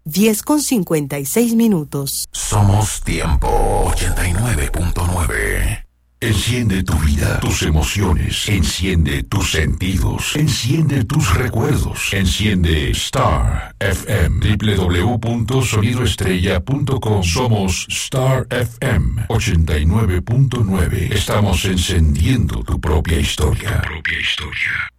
10:56. Somos Tiempo 89.9. Enciende tu vida, tus emociones, enciende tus sentidos, enciende tus recuerdos, enciende Star FM, www.sonidoestrella.com. Somos Star FM 89.9. Estamos encendiendo tu propia historia.